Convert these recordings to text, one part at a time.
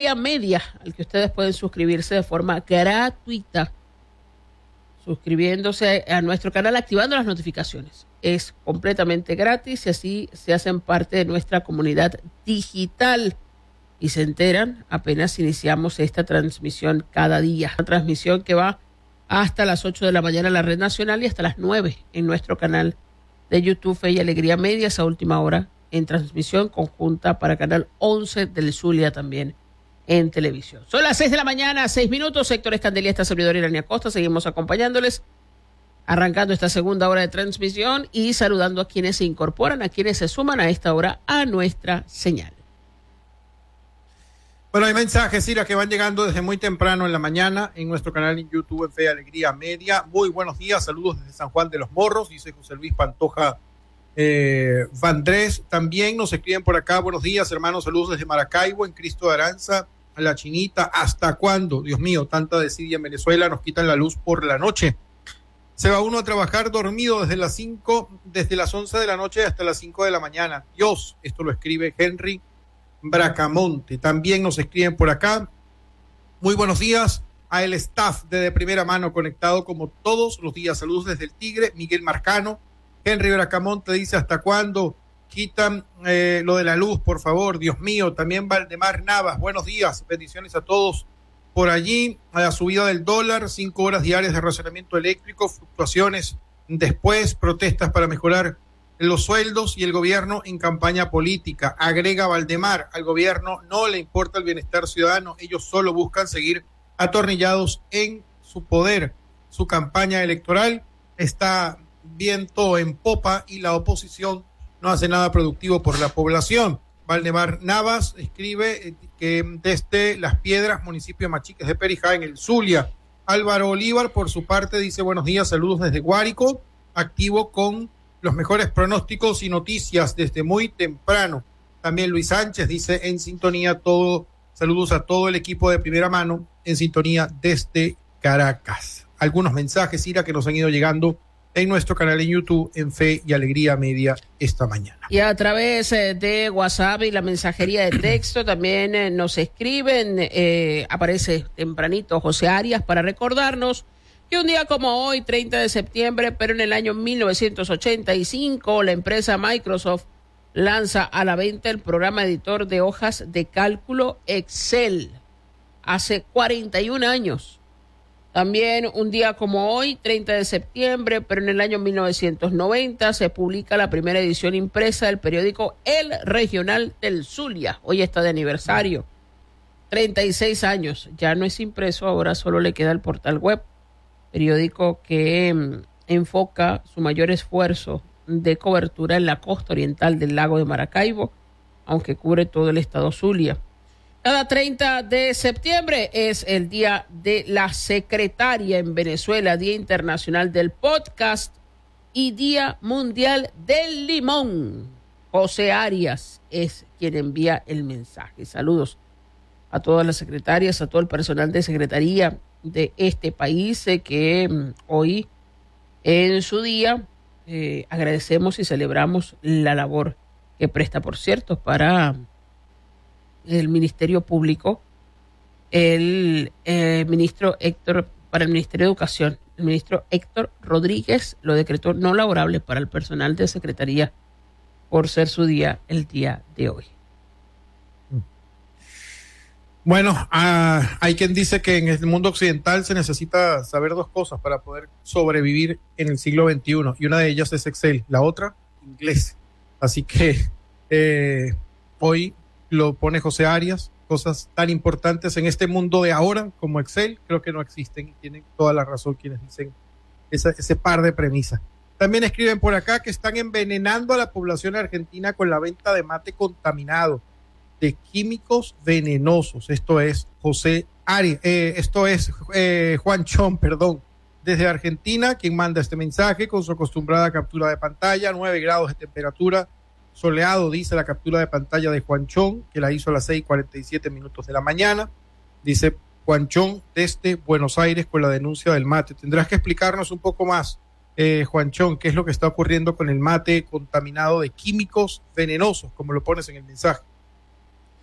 Alegría Media, al que ustedes pueden suscribirse de forma gratuita, suscribiéndose a nuestro canal, activando las notificaciones. Es completamente gratis y así se hacen parte de nuestra comunidad digital y se enteran apenas iniciamos esta transmisión cada día. Una transmisión que va hasta las 8 de la mañana en la red nacional y hasta las 9 en nuestro canal de YouTube Fe y Alegría Media, esa última hora en transmisión conjunta para Canal 11 del Zulia también en televisión. Son las 6 de la mañana, 6 minutos. Héctor Escandelia, esta servidora Irania Costa. Seguimos acompañándoles, arrancando esta segunda hora de transmisión y saludando a quienes se incorporan, a quienes se suman a esta hora a nuestra señal. Bueno, hay mensajes, Ira, que van llegando desde muy temprano en la mañana en nuestro canal en YouTube en Fe y Alegría Media. Muy buenos días, saludos desde San Juan de los Morros, dice José Luis Pantoja Vandrés. También nos escriben por acá, buenos días, hermanos, saludos desde Maracaibo, en Cristo de Aranza, a La Chinita. ¿Hasta cuándo? Dios mío, tanta desidia en Venezuela, nos quitan la luz por la noche. Se va uno a trabajar dormido desde las 11 de la noche hasta las 5 de la mañana. Dios, esto lo escribe Henry Bracamonte. También nos escriben por acá. Muy buenos días a el staff de Primera Mano conectado como todos los días. Saludos desde el Tigre, Miguel Marcano. Henry Bracamonte dice, ¿hasta cuándo quitan lo de la luz, por favor? Dios mío. También Valdemar Navas, buenos días, bendiciones a todos por allí. A la subida del dólar, 5 horas diarias de racionamiento eléctrico, fluctuaciones después, protestas para mejorar los sueldos y el gobierno en campaña política. Agrega Valdemar, al gobierno no le importa el bienestar ciudadano, ellos solo buscan seguir atornillados en su poder. Su campaña electoral está viento en popa y la oposición no hace nada productivo por la población. Valdemar Navas escribe que desde Las Piedras, municipio de Machiques de Perijá, en el Zulia. Álvaro Olivar, por su parte, dice buenos días, saludos desde Guárico, activo con los mejores pronósticos y noticias desde muy temprano. También Luis Sánchez dice en sintonía saludos a todo el equipo de Primera Mano en sintonía desde Caracas. Algunos mensajes, Ira, que nos han ido llegando en nuestro canal en YouTube en Fe y Alegría Media esta mañana. Y a través de WhatsApp y la mensajería de texto también nos escriben, aparece tempranito José Arias para recordarnos que un día como hoy, 30 de septiembre, pero en el año 1985, la empresa Microsoft lanza a la venta el programa editor de hojas de cálculo Excel. Hace 41 años. También un día como hoy, 30 de septiembre, pero en el año 1990, se publica la primera edición impresa del periódico El Regional del Zulia. Hoy está de aniversario. 36 años. Ya no es impreso, ahora solo le queda el portal web. Periódico que enfoca su mayor esfuerzo de cobertura en la costa oriental del lago de Maracaibo, aunque cubre todo el estado Zulia. Cada 30 de septiembre es el Día de la Secretaria en Venezuela, Día Internacional del Podcast y Día Mundial del Limón. José Arias es quien envía el mensaje. Saludos a todas las secretarias, a todo el personal de secretaría de este país que hoy en su día agradecemos y celebramos la labor que presta, por cierto, para el Ministerio Público, el ministro Héctor, para el Ministerio de Educación, el ministro Héctor Rodríguez lo decretó no laborable para el personal de secretaría por ser su día el día de hoy. Bueno, hay quien dice que en el mundo occidental se necesita saber dos cosas para poder sobrevivir en el siglo XXI, y una de ellas es Excel, la otra, inglés. Así que hoy lo pone José Arias, cosas tan importantes en este mundo de ahora como Excel, creo que no existen, y tienen toda la razón quienes dicen ese par de premisas. También escriben por acá que están envenenando a la población argentina con la venta de mate contaminado, de químicos venenosos. Esto es José Arias, Juan Chón, desde Argentina, quien manda este mensaje con su acostumbrada captura de pantalla, 9 grados de temperatura, soleado, dice la captura de pantalla de Juan Chón, que la hizo a las 6:47 de la mañana. Dice Juan Chón desde Buenos Aires con la denuncia del mate. Tendrás que explicarnos un poco más, Juan Chón, qué es lo que está ocurriendo con el mate contaminado de químicos venenosos, como lo pones en el mensaje.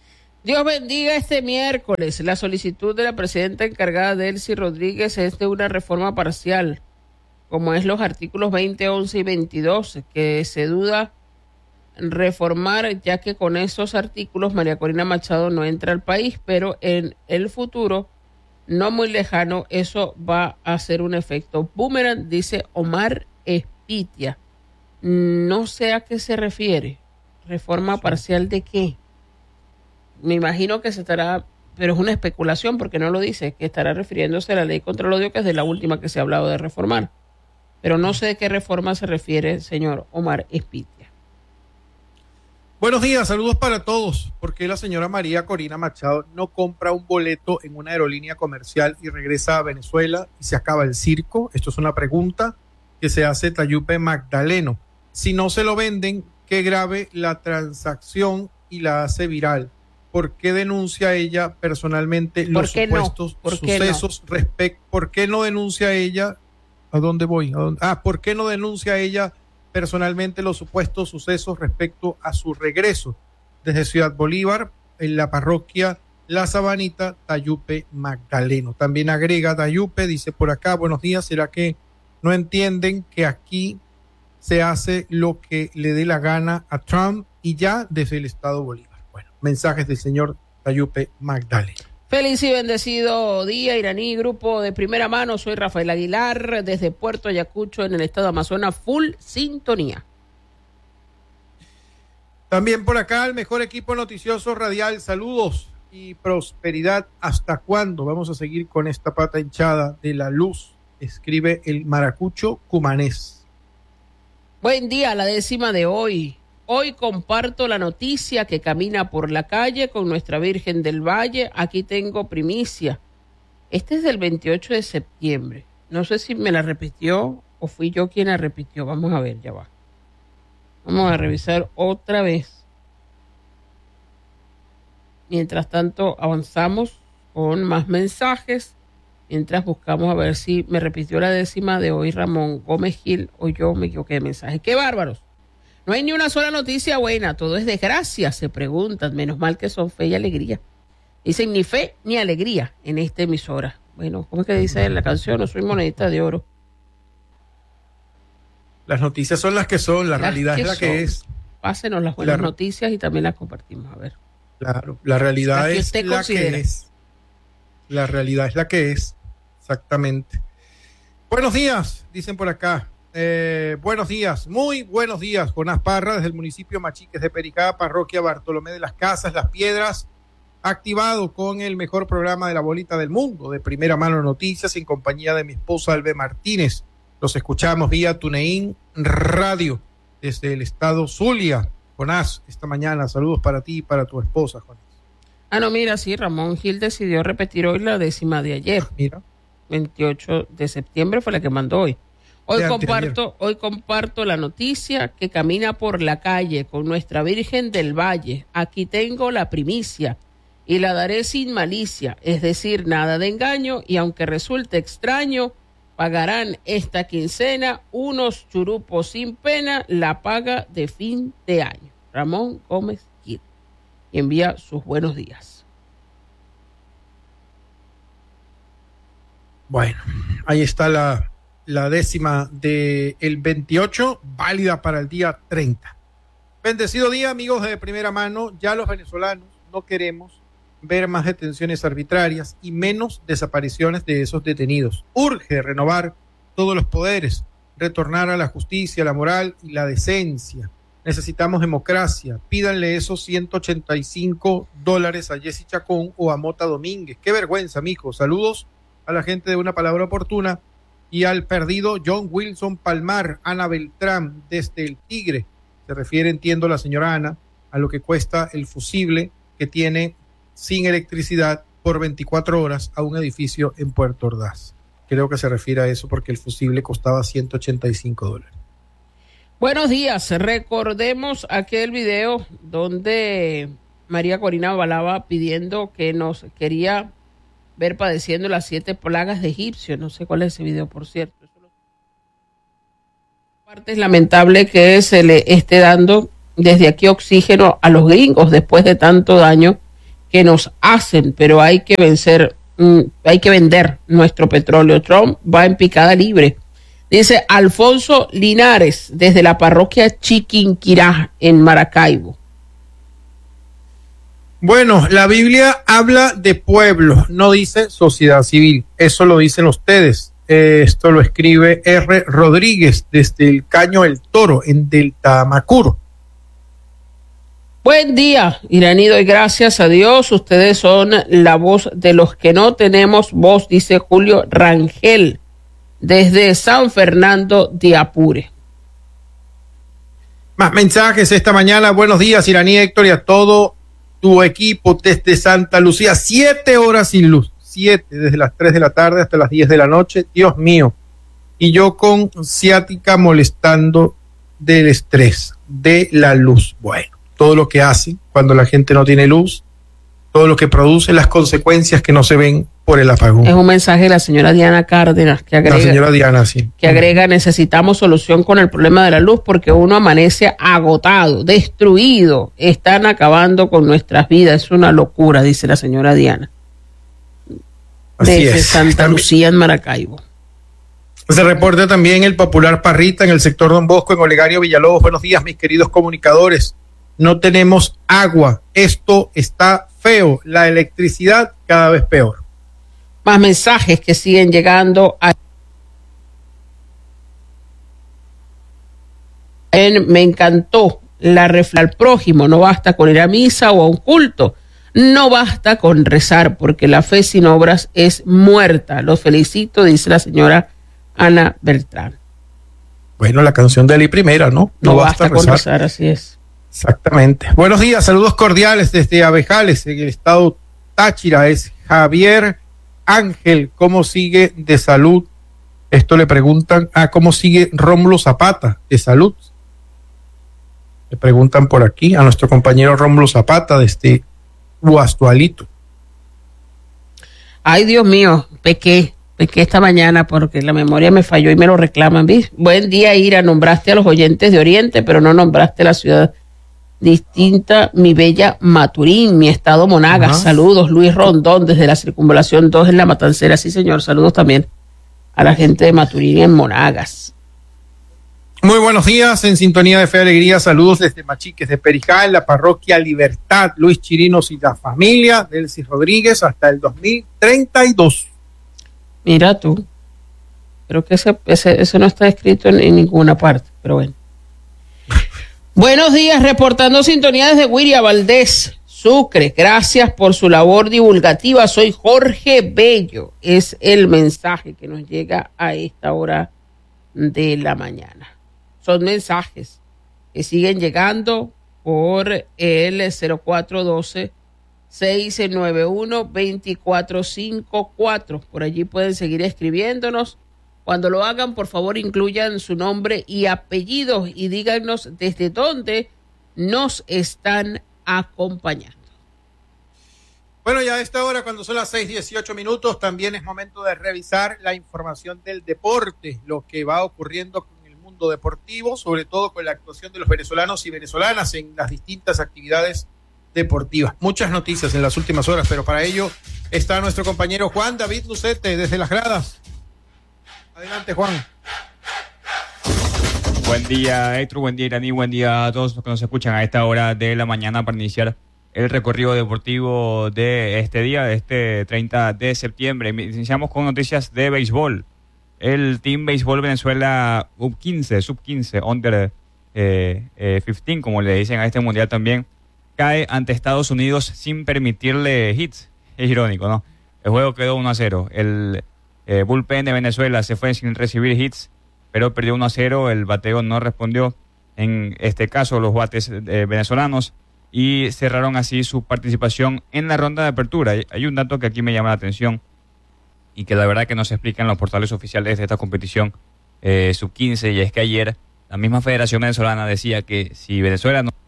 Dios bendiga este miércoles. La solicitud de la presidenta encargada Delcy Rodríguez es de una reforma parcial, como es los artículos 20, 11 y 22, que se duda reformar, ya que con esos artículos María Corina Machado no entra al país, pero en el futuro, no muy lejano, eso va a hacer un efecto boomerang, dice Omar Espitia. No sé a qué se refiere. ¿Reforma parcial de qué? Me imagino que se estará, pero es una especulación porque no lo dice, que estará refiriéndose a la ley contra el odio, que es de la última que se ha hablado de reformar. Pero no sé de qué reforma se refiere, señor Omar Espitia. Buenos días, saludos para todos. ¿Por qué la señora María Corina Machado no compra un boleto en una aerolínea comercial y regresa a Venezuela y se acaba el circo? Esto es una pregunta que se hace Tayupe Magdaleno. Si no se lo venden, que grabe la transacción y la hace viral. ¿Por qué denuncia ella personalmente los supuestos sucesos respecto? ¿Por qué no denuncia ella? ¿A dónde voy? ¿Por qué no denuncia ella personalmente los supuestos sucesos respecto a su regreso desde Ciudad Bolívar en la parroquia La Sabanita, Tayupe Magdaleno? También agrega Tayupe, dice por acá, buenos días, ¿será que no entienden que aquí se hace lo que le dé la gana a Trump y ya desde el estado Bolívar? Bueno, mensajes del señor Tayupe Magdaleno. Feliz y bendecido día, Iraní, grupo de primera mano. Soy Rafael Aguilar, desde Puerto Ayacucho, en el estado de Amazonas, full sintonía. También por acá el mejor equipo noticioso radial. Saludos y prosperidad. ¿Hasta cuándo vamos a seguir con esta pata hinchada de la luz? Escribe el maracucho cumanés. Buen día, la décima de hoy. Hoy comparto la noticia que camina por la calle con nuestra Virgen del Valle. Aquí tengo primicia. Este es del 28 de septiembre. No sé si me la repitió o fui yo quien la repitió. Vamos a ver, ya va. Vamos a revisar otra vez. Mientras tanto, avanzamos con más mensajes. Mientras buscamos a ver si me repitió la décima de hoy Ramón Gómez Gil o yo me equivoqué de mensaje. ¡Qué bárbaros! No hay ni una sola noticia buena, todo es desgracia, se preguntan. Menos mal que son fe y alegría. Dicen ni fe ni alegría en esta emisora. Bueno, ¿cómo es que dice la canción? No soy monedita de oro. Las noticias son las que son, la realidad es la que es. Pásenos las buenas noticias y también las compartimos, a ver. Claro, la realidad es la que es. La realidad es la que es, exactamente. Buenos días, dicen por acá. Buenos días, muy buenos días. Jonás Parra, desde el municipio Machiques de Pericá, parroquia Bartolomé de las Casas, Las Piedras, activado con el mejor programa de la bolita del mundo, de primera mano noticias, en compañía de mi esposa Albe Martínez. Los escuchamos vía TuneIn Radio, desde el estado Zulia. Jonás, esta mañana, saludos para ti y para tu esposa, Jonás. No, mira, sí, Ramón Gil decidió repetir hoy la décima de ayer. Mira. 28 de septiembre fue la que mandó hoy. Hoy comparto la noticia que camina por la calle con nuestra Virgen del Valle. Aquí tengo la primicia y la daré sin malicia, es decir, nada de engaño, y aunque resulte extraño, pagarán esta quincena unos churupos sin pena, la paga de fin de año. Ramón Gómez Gil. Y envía sus buenos días. Bueno, ahí está la décima del 28, válida para el día 30. Bendecido día, amigos de primera mano. Ya los venezolanos no queremos ver más detenciones arbitrarias y menos desapariciones de esos detenidos. Urge renovar todos los poderes, retornar a la justicia, la moral y la decencia. Necesitamos democracia. Pídanle esos $185 a Jessy Chacón o a Mota Domínguez. Qué vergüenza, mijo. Saludos a la gente de Una Palabra Oportuna y al perdido John Wilson Palmar. Ana Beltrán, desde el Tigre. Se refiere, entiendo, la señora Ana, a lo que cuesta el fusible que tiene sin electricidad por 24 horas a un edificio en Puerto Ordaz. Creo que se refiere a eso porque el fusible costaba $185. Buenos días. Recordemos aquel video donde María Corina Balaba pidiendo que nos quería ver padeciendo las 7 plagas de egipcio. No sé cuál es ese video, por cierto. Parte es lamentable que se le esté dando desde aquí oxígeno a los gringos después de tanto daño que nos hacen, pero hay que hay que vender nuestro petróleo. Trump va en picada libre. Dice Alfonso Linares, desde la parroquia Chiquinquirá, en Maracaibo. Bueno, la Biblia habla de pueblo, no dice sociedad civil. Eso lo dicen ustedes. Esto lo escribe R. Rodríguez desde el Caño El Toro, en Delta Macuro. Buen día, Iraní, doy gracias a Dios. Ustedes son la voz de los que no tenemos voz, dice Julio Rangel, desde San Fernando de Apure. Más mensajes esta mañana. Buenos días, Iraní, Héctor, y a todo tu equipo desde Santa Lucía. 7 horas sin luz. 7, desde las 3 de la tarde hasta las 10 de la noche. Dios mío. Y yo con ciática molestando del estrés, de la luz. Bueno, todo lo que hacen cuando la gente no tiene luz, todo lo que produce, las consecuencias que no se ven por el apagón. Es un mensaje de la señora Diana Cárdenas que agrega. La señora Diana, sí. Que agrega, necesitamos solución con el problema de la luz porque uno amanece agotado, destruido. Están acabando con nuestras vidas. Es una locura, dice la señora Diana. Así desde es. Santa Lucía, en Maracaibo. Se reporta también el popular Parrita en el sector Don Bosco, en Olegario Villalobos. Buenos días, mis queridos comunicadores. No tenemos agua. Esto está feo. La electricidad cada vez peor. Más mensajes que siguen llegando. Me encantó la reflexión al prójimo. No basta con ir a misa o a un culto. No basta con rezar porque la fe sin obras es muerta. Los felicito, dice la señora Ana Beltrán. Bueno, la canción de Ali Primera, ¿no? No basta con rezar, así es. Exactamente. Buenos días, saludos cordiales desde Abejales, en el estado Táchira. Es Javier Ángel. ¿Cómo sigue de salud? Esto le preguntan. ¿Cómo sigue Rómulo Zapata de salud? Le preguntan por aquí a nuestro compañero Rómulo Zapata desde Guastualito. Ay, Dios mío, pequé esta mañana porque la memoria me falló y me lo reclaman. ¿Ves? Buen día, Ira. Nombraste a los oyentes de Oriente, pero no nombraste la ciudad distinta, mi bella Maturín, mi estado Monagas. Saludos, Luis Rondón, desde la Circunvalación 2 en La Matancera. Sí, señor. Saludos también a la gente de Maturín en Monagas. Muy buenos días, en sintonía de Fe y Alegría. Saludos desde Machiques de Perijá, en la parroquia Libertad. Luis Chirinos y la familia, Delcy Rodríguez, hasta el 2032. Mira tú. Creo que ese no está escrito en ninguna parte, pero bueno. Buenos días, reportando sintonía desde Guiria Valdés, Sucre. Gracias por su labor divulgativa. Soy Jorge Bello. Es el mensaje que nos llega a esta hora de la mañana. Son mensajes que siguen llegando por el 0412-691-2454. Por allí pueden seguir escribiéndonos. Cuando lo hagan, por favor, incluyan su nombre y apellidos y díganos desde dónde nos están acompañando. Bueno, ya a esta hora, cuando son las 6:18, también es momento de revisar la información del deporte, lo que va ocurriendo con el mundo deportivo, sobre todo con la actuación de los venezolanos y venezolanas en las distintas actividades deportivas. Muchas noticias en las últimas horas, pero para ello está nuestro compañero Juan David Lucete desde las gradas. Adelante, Juan. Buen día, Héctor, buen día, Iraní, buen día a todos los que nos escuchan a esta hora de la mañana para iniciar el recorrido deportivo de este día, de este 30 de septiembre. Iniciamos con noticias de béisbol. El Team Béisbol Venezuela sub-15, under 15, como le dicen a este mundial también, cae ante Estados Unidos sin permitirle hits. Es irónico, ¿no? El juego quedó 1-0. El bullpen de Venezuela se fue sin recibir hits, pero perdió 1-0. El bateo no respondió, en este caso, los bates venezolanos, y cerraron así su participación en la ronda de apertura. Hay un dato que aquí me llama la atención y que la verdad que no se explica en los portales oficiales de esta competición sub-15, y es que ayer la misma Federación Venezolana decía que si Venezuela no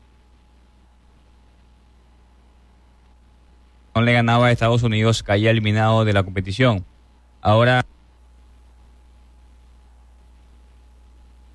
le ganaba a Estados Unidos, caía eliminado de la competición. Ahora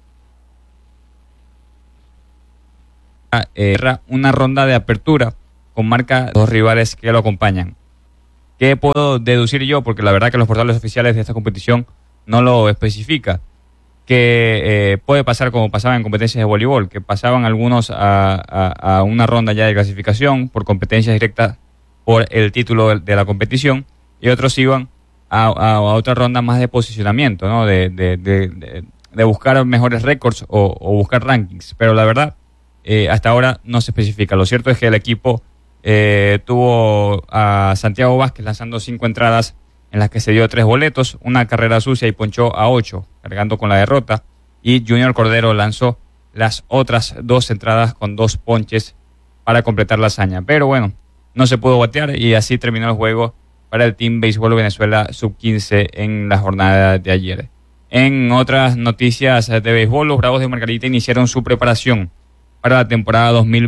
una ronda de apertura con marca de los rivales que lo acompañan. ¿Qué puedo deducir yo? Porque la verdad que los portales oficiales de esta competición no lo especifica. Que puede pasar como pasaba en competencias de voleibol, que pasaban algunos a una ronda ya de clasificación por competencias directas por el título de la competición, y otros iban a otra ronda más de posicionamiento, ¿no? De buscar mejores récords o buscar rankings. Pero la verdad, hasta ahora no se especifica. Lo cierto es que el equipo tuvo a Santiago Vázquez lanzando 5 entradas en las que se dio 3 boletos, una carrera sucia y ponchó a 8, cargando con la derrota. Y Junior Cordero lanzó las otras 2 entradas con 2 ponches para completar la hazaña. Pero bueno, no se pudo batear y así terminó el juego para el Team Béisbol Venezuela Sub-15 en la jornada de ayer. En otras noticias de béisbol, los Bravos de Margarita iniciaron su preparación para la temporada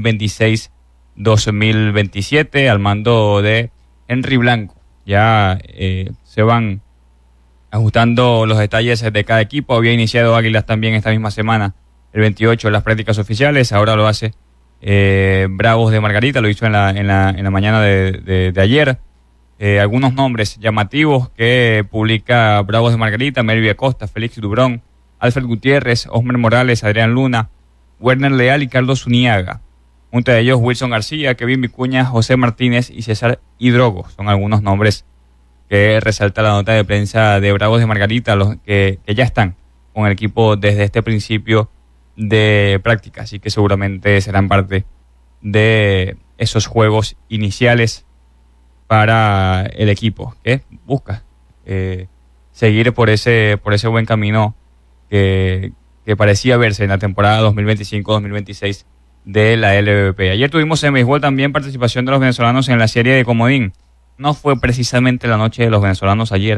2026-2027 al mando de Henry Blanco. Ya se van ajustando los detalles de cada equipo. Había iniciado Águilas también esta misma semana, el 28, las prácticas oficiales. Ahora lo hace Bravos de Margarita, lo hizo en la mañana de ayer. Algunos nombres llamativos que publica Bravos de Margarita: Melvin Acosta, Félix Dubrón, Alfred Gutiérrez, Osmer Morales, Adrián Luna, Werner Leal y Carlos Zuniaga. Junto a ellos, Wilson García, Kevin Vicuña, José Martínez y César Hidrogo. Son algunos nombres que resalta la nota de prensa de Bravos de Margarita, los que ya están con el equipo desde este principio de práctica. Así que seguramente serán parte de esos juegos iniciales para el equipo que busca seguir por ese buen camino que parecía verse en la temporada 2025-2026 de la LVP. Ayer tuvimos en béisbol también participación de los venezolanos en la serie de comodín. No fue precisamente la noche de los venezolanos ayer,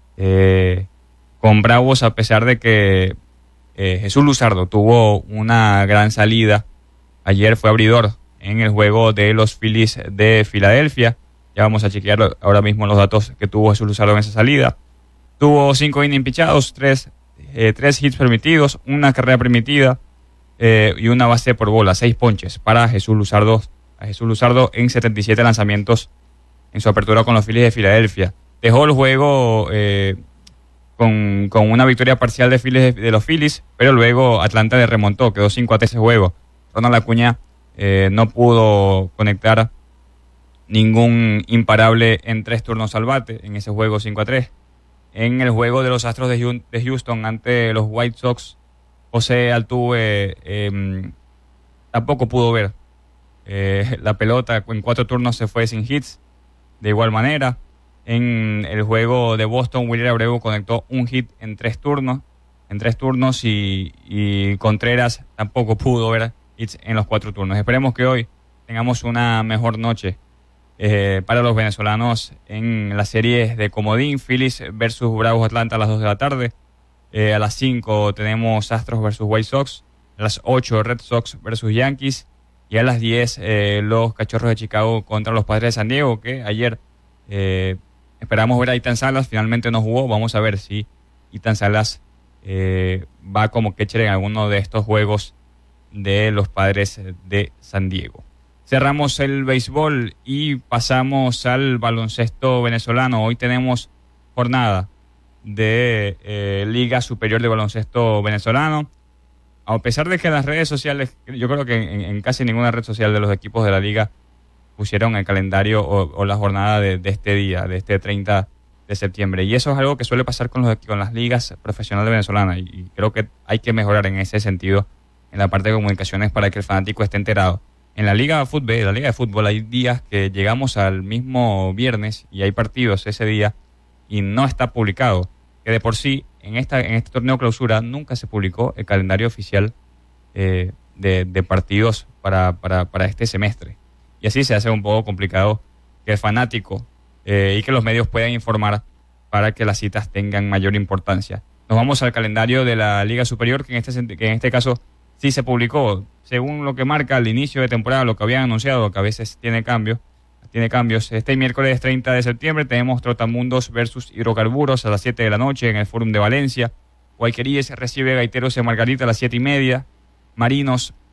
con Bravos, a pesar de que Jesús Luzardo tuvo una gran salida. Ayer fue abridor en el juego de los Phillies de Filadelfia. Ya vamos a chequear ahora mismo los datos que tuvo Jesús Luzardo en esa salida. Tuvo 5 innings pichados, 3 hits permitidos, una carrera permitida y una base por bola, 6 ponches para Jesús Luzardo en 77 lanzamientos en su apertura con los Phillies de Filadelfia. Dejó el juego con una victoria parcial de los Phillies, pero luego Atlanta le remontó, quedó 5-3 ese juego. Ronald Acuña no pudo conectar ningún imparable en 3 turnos al bate en ese juego 5-3. En el juego de los Astros de Houston ante los White Sox, José Altuve tampoco pudo ver la pelota. En 4 turnos se fue sin hits. De igual manera, en el juego de Boston, Willier Abreu conectó un hit en 3 turnos. Y Contreras tampoco pudo ver hits en los 4 turnos. Esperemos que hoy tengamos una mejor noche para los venezolanos en las series de comodín. Phillies versus Bravos Atlanta a las 2 de la tarde. A las 5 tenemos Astros versus White Sox. A las 8 Red Sox versus Yankees. Y a las 10 los Cachorros de Chicago contra los Padres de San Diego, que ayer esperamos ver a Ethan Salas. Finalmente no jugó. Vamos a ver si Ethan Salas va como catcher en alguno de estos juegos de los Padres de San Diego. Cerramos el béisbol y pasamos al baloncesto venezolano. Hoy tenemos jornada de Liga Superior de Baloncesto Venezolano. A pesar de que en las redes sociales, yo creo que en casi ninguna red social de los equipos de la liga pusieron el calendario o la jornada de este día, de este 30 de septiembre. Y eso es algo que suele pasar con las ligas profesionales venezolanas. Y creo que hay que mejorar en ese sentido en la parte de comunicaciones para que el fanático esté enterado. En la Liga de Fútbol hay días que llegamos al mismo viernes y hay partidos ese día y no está publicado. Que de por sí, en este torneo clausura nunca se publicó el calendario oficial de partidos para este semestre. Y así se hace un poco complicado que el fanático y que los medios puedan informar para que las citas tengan mayor importancia. Nos vamos al calendario de la Liga Superior, que en este caso sí se publicó, según lo que marca el inicio de temporada, lo que habían anunciado, que a veces tiene cambios. Este miércoles 30 de septiembre tenemos Trotamundos versus Hidrocarburos a las 7 de la noche en el Fórum de Valencia. Guayqueríes recibe Gaiteros en Margarita a las 7:30. Marinos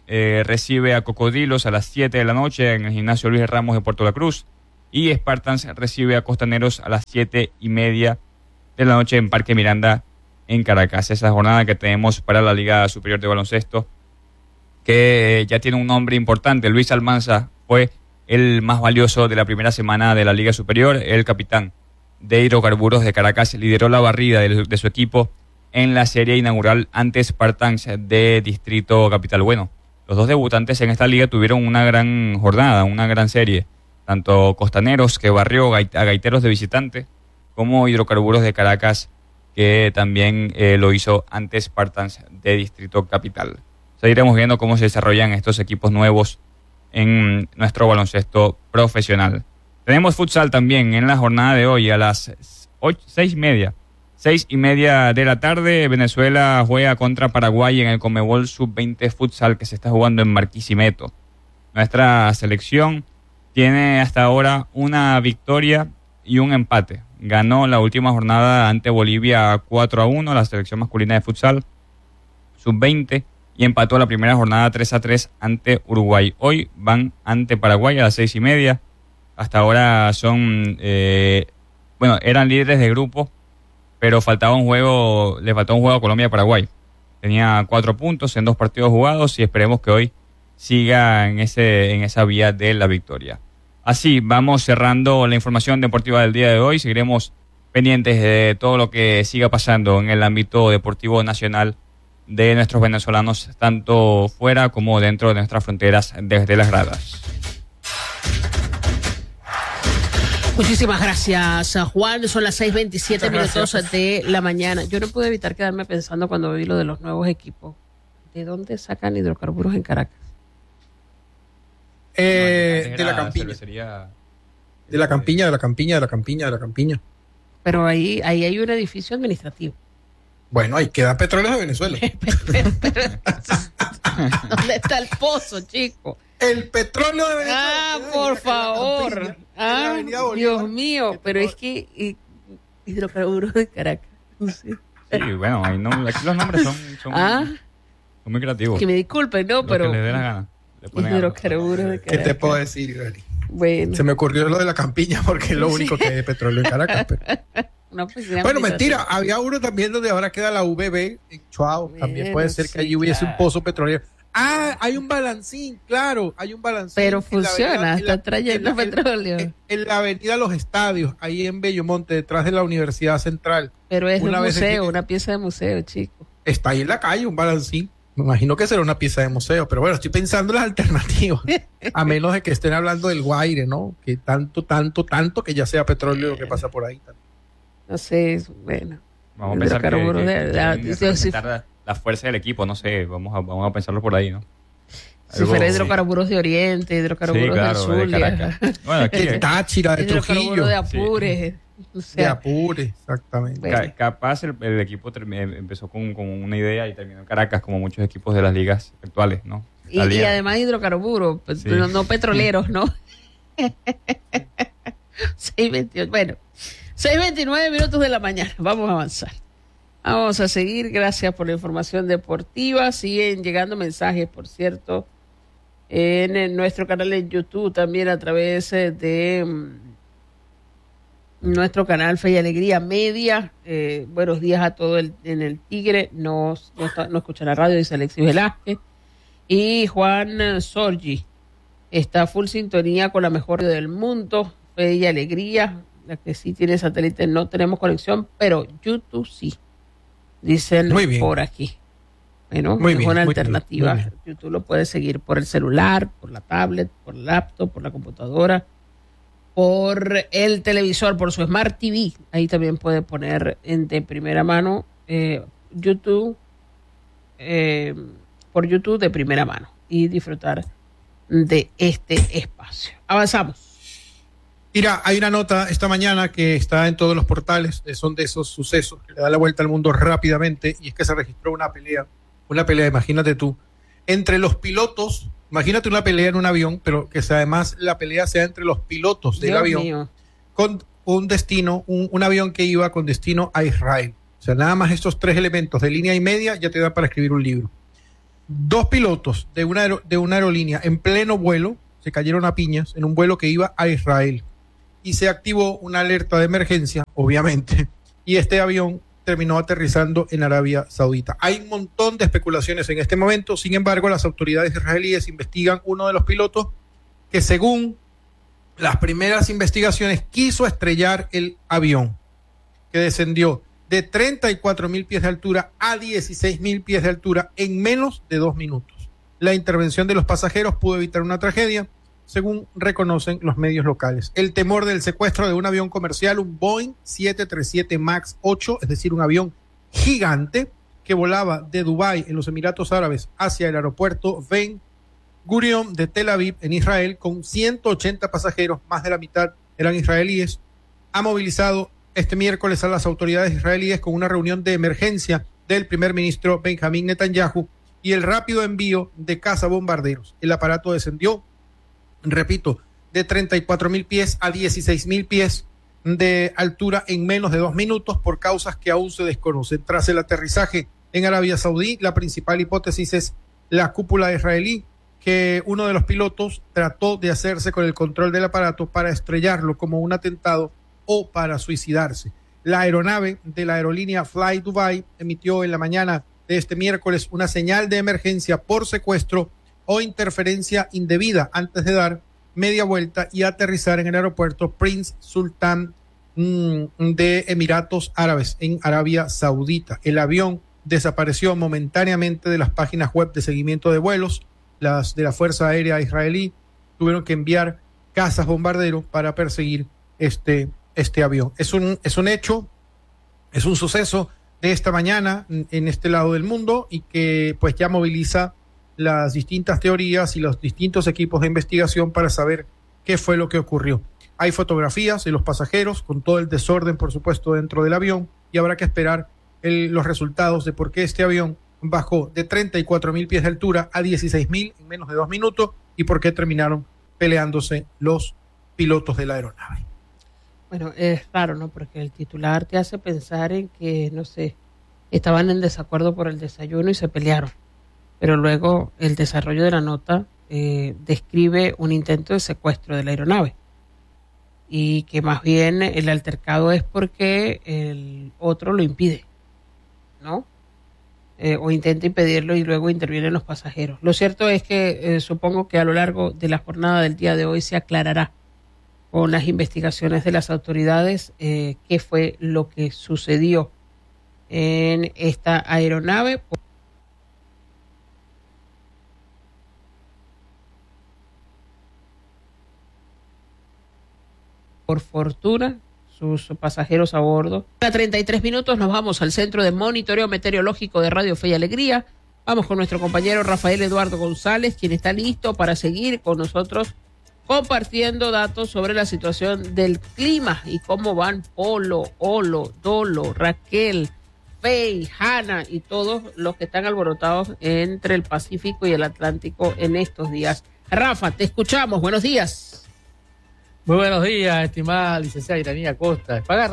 recibe a Cocodrilos a las 7 de la noche en el gimnasio Luis Ramos de Puerto La Cruz. Y Spartans recibe a Costaneros a las 7:30 de la noche en Parque Miranda en Caracas. Esa jornada que tenemos para la Liga Superior de Baloncesto, que ya tiene un nombre importante. Luis Almanza fue el más valioso de la primera semana de la Liga Superior. El capitán de Hidrocarburos de Caracas lideró la barrida de su equipo en la serie inaugural ante Spartans de Distrito Capital. Bueno, los dos debutantes en esta liga tuvieron una gran jornada, una gran serie. Tanto Costaneros, que barrió a Gaiteros de visitante, como Hidrocarburos de Caracas, que también lo hizo ante Spartans de Distrito Capital. Seguiremos viendo cómo se desarrollan estos equipos nuevos en nuestro baloncesto profesional. Tenemos futsal también en la jornada de hoy a las 6:30 de la tarde. Venezuela juega contra Paraguay en el Conmebol Sub-20 Futsal, que se está jugando en Barquisimeto. Nuestra selección tiene hasta ahora una victoria y un empate. Ganó la última jornada ante Bolivia 4-1, la selección masculina de futsal Sub-20, y empató la primera jornada 3-3 ante Uruguay. Hoy van ante Paraguay a las 6:30. Hasta ahora son, eran líderes de grupo, pero le faltó un juego a Colombia y Paraguay. Tenía 4 puntos en 2 partidos jugados y esperemos que hoy siga en esa vía de la victoria. Así vamos cerrando la información deportiva del día de hoy. Seguiremos pendientes de todo lo que siga pasando en el ámbito deportivo nacional de nuestros venezolanos, tanto fuera como dentro de nuestras fronteras, desde las gradas. Muchísimas gracias, Juan. Son las 6:27 minutos de la mañana. Yo no pude evitar quedarme pensando cuando vi lo de los nuevos equipos. ¿De dónde sacan hidrocarburos en Caracas? De la campiña. De la campiña. Pero ahí hay un edificio administrativo. Bueno, ahí queda Petróleos de Venezuela. ¿Dónde está el pozo, chico? El petróleo de Venezuela. Por favor. Dios mío, pero es que hidrocarburos de Caracas. No sé. Sí, bueno, aquí los nombres son muy creativos. Que me disculpen, ¿no? Pero que les dé la gana. Hidrocarburos de Caracas. ¿Qué te puedo decir, Gary? Bueno. Se me ocurrió lo de la campiña porque es lo único que hay de petróleo en Caracas. Bueno, mentira, había uno también donde ahora queda la VB en Chuao. También puede ser que allí hubiese un pozo petrolero. Hay un balancín, claro, hay un balancín. Pero funciona, está trayendo petróleo. En la avenida Los Estadios, ahí en Bellomonte, detrás de la Universidad Central. Pero es un museo, una pieza de museo, chico. Está ahí en la calle, un balancín. Me imagino que será una pieza de museo, pero bueno, estoy pensando en las alternativas. A menos de que estén hablando del Guaire, ¿no? Que tanto que ya sea petróleo lo que pasa por ahí. No sé, bueno. Vamos a pensar que la fuerza del equipo, no sé, vamos a pensarlo por ahí, ¿no? Si fuera hidrocarburos de Oriente, hidrocarburos del Zulia. Bueno, aquí de Táchira, de Trujillo. De Apure. Sí. O sea, de Apure, exactamente. Bueno. Capaz el equipo empezó con una idea y terminó en Caracas, como muchos equipos de las ligas actuales, ¿no? Y además hidrocarburos, sí. no petroleros, ¿no? 6:28, bueno. 6:29 minutos de la mañana. Vamos a avanzar. Vamos a seguir. Gracias por la información deportiva. Siguen llegando mensajes, por cierto, en nuestro canal en YouTube, también a través de nuestro canal Fe y Alegría Media. Buenos días a todos en el Tigre. No escucha la radio, dice Alexis Velázquez. Y Juan Sorgi está full sintonía con la mejor radio del mundo. Fe y Alegría. La que sí tiene satélite no tenemos conexión, pero YouTube sí. Dicen por aquí. Bueno, es una alternativa. Muy YouTube lo puedes seguir por el celular, por la tablet, por el laptop, por la computadora, por el televisor, por su Smart TV. Ahí también puede poner de primera mano YouTube, por YouTube de primera mano y disfrutar de este espacio. Avanzamos. Mira, hay una nota esta mañana que está en todos los portales, son de esos sucesos que le da la vuelta al mundo rápidamente, y es que se registró una pelea, imagínate tú, entre los pilotos. Imagínate una pelea en un avión, pero que además la pelea sea entre los pilotos del avión, con un destino, un avión que iba con destino a Israel. O sea, nada más estos 3 elementos de línea y media ya te dan para escribir un libro. Dos pilotos de una aerolínea en pleno vuelo se cayeron a piñas en un vuelo que iba a Israel y se activó una alerta de emergencia, obviamente, y este avión terminó aterrizando en Arabia Saudita. Hay un montón de especulaciones en este momento, sin embargo, las autoridades israelíes investigan uno de los pilotos que, según las primeras investigaciones, quiso estrellar el avión, que descendió de 34,000 pies de altura a 16,000 pies de altura en menos de 2 minutos. La intervención de los pasajeros pudo evitar una tragedia, según reconocen los medios locales. El temor del secuestro de un avión comercial, un Boeing 737 MAX 8, es decir, un avión gigante que volaba de Dubái, en los Emiratos Árabes, hacia el aeropuerto Ben Gurion de Tel Aviv, en Israel, con 180 pasajeros, más de la mitad eran israelíes, ha movilizado este miércoles a las autoridades israelíes con una reunión de emergencia del primer ministro Benjamín Netanyahu y el rápido envío de cazabombarderos. El aparato descendió, repito, de 34,000 pies a 16,000 pies de altura en menos de 2 minutos por causas que aún se desconocen. Tras el aterrizaje en Arabia Saudí, la principal hipótesis es la cúpula israelí, que uno de los pilotos trató de hacerse con el control del aparato para estrellarlo como un atentado o para suicidarse. La aeronave de la aerolínea Fly Dubai emitió en la mañana de este miércoles una señal de emergencia por secuestro o interferencia indebida antes de dar media vuelta y aterrizar en el aeropuerto Prince Sultan de Emiratos Árabes en Arabia Saudita. El avión desapareció momentáneamente de las páginas web de seguimiento de vuelos. Las de la Fuerza Aérea Israelí tuvieron que enviar cazas bombarderos para perseguir este avión. Es un hecho, es un suceso de esta mañana en este lado del mundo y que pues ya moviliza las distintas teorías y los distintos equipos de investigación para saber qué fue lo que ocurrió. Hay fotografías de los pasajeros con todo el desorden, por supuesto, dentro del avión, y habrá que esperar los resultados de por qué este avión bajó de 34,000 pies de altura a 16,000 en menos de 2 minutos y por qué terminaron peleándose los pilotos de la aeronave. Bueno, es raro, ¿no? Porque el titular te hace pensar en que, no sé, estaban en desacuerdo por el desayuno y se pelearon. Pero luego el desarrollo de la nota describe un intento de secuestro de la aeronave. Y que más bien el altercado es porque el otro lo impide, ¿no? O intenta impedirlo y luego intervienen los pasajeros. Lo cierto es que supongo que a lo largo de la jornada del día de hoy se aclarará con las investigaciones de las autoridades qué fue lo que sucedió en esta aeronave. Por fortuna, sus pasajeros a bordo. A 33 minutos nos vamos al Centro de Monitoreo Meteorológico de Radio Fe y Alegría. Vamos con nuestro compañero Rafael Eduardo González, quien está listo para seguir con nosotros compartiendo datos sobre la situación del clima y cómo van Polo, Olo, Dolo, Raquel, Fey, Hanna y todos los que están alborotados entre el Pacífico y el Atlántico en estos días. Rafa, te escuchamos. Buenos días. Muy buenos días, estimada licenciada Iranía Costa. Para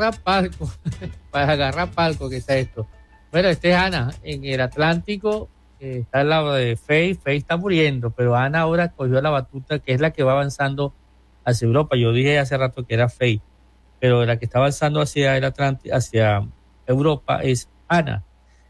agarrar palco que está esto. Bueno, es Ana, en el Atlántico, está al lado de Fey está muriendo, pero Ana ahora cogió la batuta, que es la que va avanzando hacia Europa. Yo dije hace rato que era Fey, pero la que está avanzando hacia el Atlántico, hacia Europa es Ana.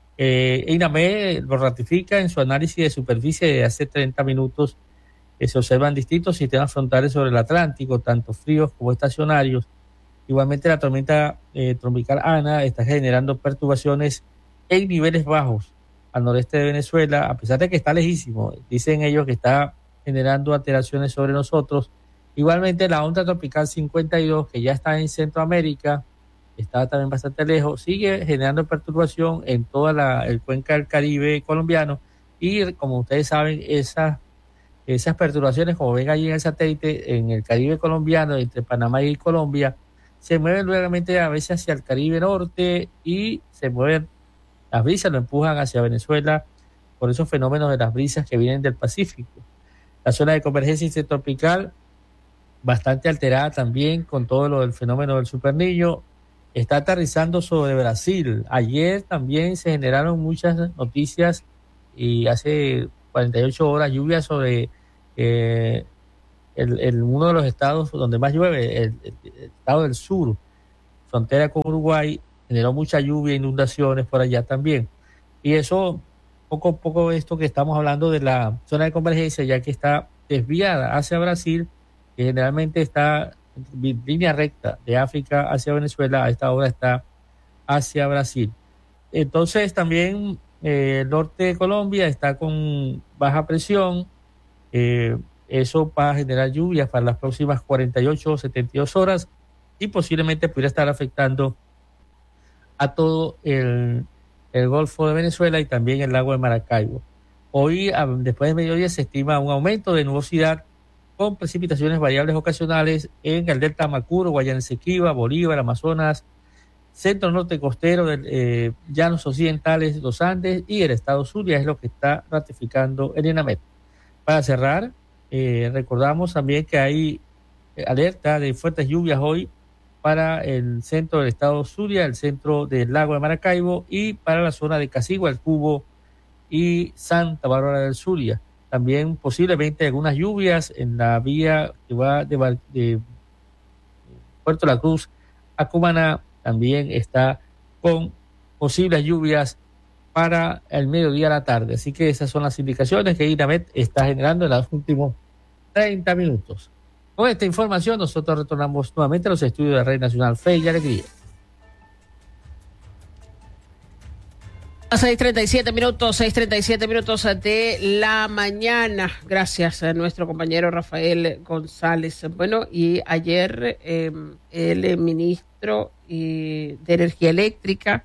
INAME lo ratifica en su análisis de superficie de hace 30 minutos. Se observan distintos sistemas frontales sobre el Atlántico, tanto fríos como estacionarios. Igualmente, la tormenta tropical Ana está generando perturbaciones en niveles bajos al noreste de Venezuela, a pesar de que está lejísimo. Dicen ellos que está generando alteraciones sobre nosotros. Igualmente, la onda tropical 52, que ya está en Centroamérica, está también bastante lejos, sigue generando perturbación en toda el cuenca del Caribe colombiano. Y, como ustedes saben, esas perturbaciones, como ven allí en el satélite, en el Caribe colombiano, entre Panamá y Colombia, se mueven nuevamente a veces hacia el Caribe norte y se mueven, las brisas lo empujan hacia Venezuela por esos fenómenos de las brisas que vienen del Pacífico. La zona de convergencia intertropical, bastante alterada también con todo lo del fenómeno del Superniño, está aterrizando sobre Brasil. Ayer también se generaron muchas noticias y hace 48 horas lluvia sobre uno de los estados donde más llueve, el estado del sur, frontera con Uruguay, generó mucha lluvia e inundaciones por allá también. Y eso, poco a poco, esto que estamos hablando de la zona de convergencia, ya que está desviada hacia Brasil, que generalmente está en línea recta de África hacia Venezuela, a esta hora está hacia Brasil. Entonces también el norte de Colombia está con baja presión, eso va a generar lluvias para las próximas 48 o 72 horas y posiblemente pudiera estar afectando a todo el Golfo de Venezuela y también el lago de Maracaibo. Hoy, después de mediodía, se estima un aumento de nubosidad con precipitaciones variables ocasionales en el delta Macuro, Guayana Esequiba, Bolívar, Amazonas, centro norte costero, llanos occidentales, los Andes y el estado Zulia, es lo que está ratificando el INAMET. Para cerrar, recordamos también que hay alerta de fuertes lluvias hoy para el centro del estado Zulia, el centro del lago de Maracaibo y para la zona de Casigua, El Cubo y Santa Bárbara del Zulia. También posiblemente algunas lluvias en la vía que va de Puerto La Cruz a Cumaná, también está con posibles lluvias para el mediodía a la tarde. Así que esas son las indicaciones que INAMET está generando en los últimos 30 minutos. Con esta información nosotros retornamos nuevamente a los estudios de Red Nacional Fe y Alegría. A 6:37 minutos de la mañana. Gracias a nuestro compañero Rafael González. Bueno, y ayer el ministro de Energía Eléctrica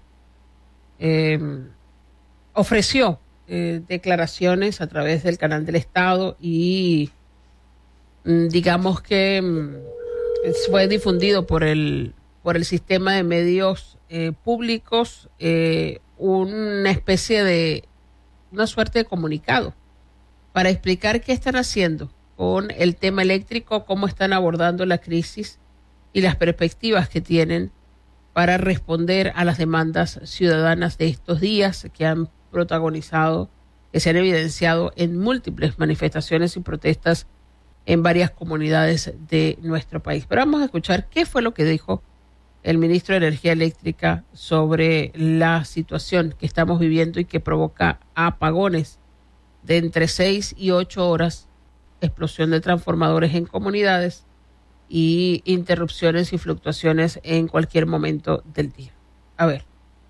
ofreció declaraciones a través del canal del Estado y digamos que fue difundido por el sistema de medios públicos una suerte de comunicado para explicar qué están haciendo con el tema eléctrico, cómo están abordando la crisis y las perspectivas que tienen para responder a las demandas ciudadanas de estos días que han protagonizado, que se han evidenciado en múltiples manifestaciones y protestas en varias comunidades de nuestro país. Pero vamos a escuchar qué fue lo que dijo el ministro de Energía Eléctrica sobre la situación que estamos viviendo y que provoca apagones de entre 6 y 8 horas, explosión de transformadores en comunidades y interrupciones y fluctuaciones en cualquier momento del día. A ver.